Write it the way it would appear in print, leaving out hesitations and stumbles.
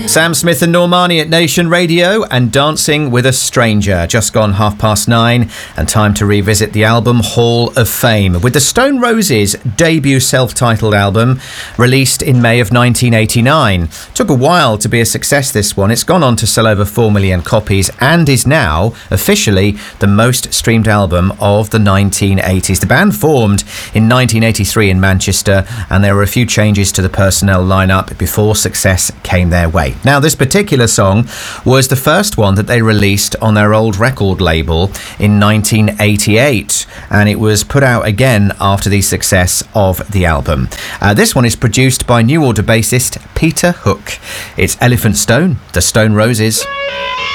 Sam Smith and Normani at Nation Radio and Dancing with a Stranger. Just gone 9:30 and time to revisit the album Hall of Fame with the Stone Roses' debut self-titled album released in May of 1989. Took a while to be a success, this one. It's gone on to sell over 4 million copies and is now officially the most streamed album of the 1980s. The band formed in 1983 in Manchester and there were a few changes to the personnel lineup before success came their way. Now, this particular song was the first one that they released on their old record label in 1988, and it was put out again after the success of the album. This one is produced by New Order bassist Peter Hook. It's Elephant Stone, the Stone Roses.